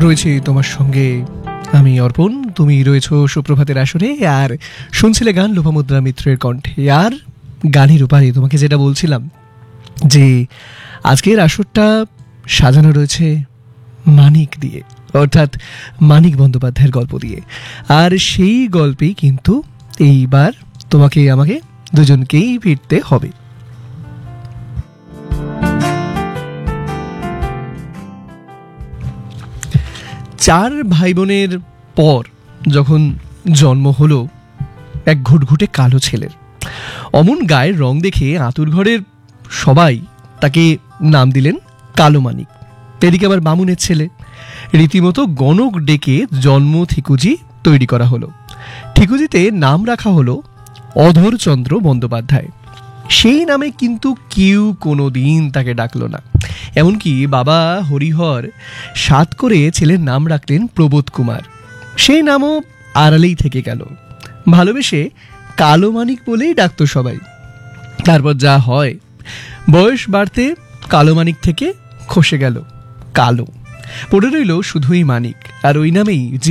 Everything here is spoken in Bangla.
রয়েছে তোমার সঙ্গে আমি অর্পণ, তুমি রয়েছো সুপ্রভাতের আসরে আর শুনছিলে গান লোপামুদ্রা মিত্রের কণ্ঠে। আর গানের উপারে তোমাকে যেটা বলছিলাম যে আজকের আসরটা সাজানো রয়েছে মানিক দিয়ে, অর্থাৎ মানিক বন্দ্যোপাধ্যায়ের গল্প দিয়ে। আর সেই গল্পেই কিন্তু এইবার তোমাকে আমাকে দুজনকেই ফিরতে হবে। চার ভাই বোনের পর যখন জন্ম হলো এক ঘুটঘুটে কালো ছেলের, অমন গায়ের রং দেখে আতুর ঘরের সবাই তাকে নাম দিলেন কালো মানিক। এদিকে আবার বামুনের ছেলে, রীতিমতো গণক ডেকে জন্ম ঠিকুজি তৈরি করা হলো। ঠিকুজিতে নাম রাখা হলো অধরচন্দ্র বন্দ্যোপাধ্যায়। সেই নামে কিন্তু কেউ কোনোদিন তাকে ডাকলো না। এমনকি বাবা হরিহর সাত করে ছেলের নাম রাখলেন প্রবোধ কুমার। সেই নামও আড়ালেই থেকে গেল, ভালোবেসে কালো মানিক বলেই ডাকতো সবাই। তারপর যা হয়, বয়স বাড়তে কালো মানিক থেকে খসে গেল কালো, পড়ে রইল শুধুই মানিক। আর ওই নামেই